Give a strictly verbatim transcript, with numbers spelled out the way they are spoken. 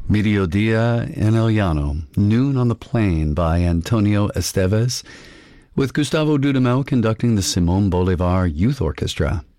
Mediodía en el Llano, Noon on the Plain by Antonio Esteves, with Gustavo Dudamel conducting the Simón Bolívar Youth Orchestra.